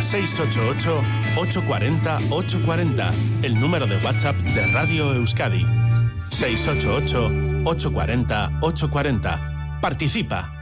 688-840-840, el número de WhatsApp de Radio Euskadi. 688-840-840. Participa.